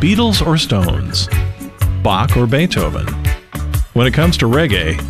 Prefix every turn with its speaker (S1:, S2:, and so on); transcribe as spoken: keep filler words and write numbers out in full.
S1: Beatles or Stones? Bach or Beethoven? When it comes to reggae,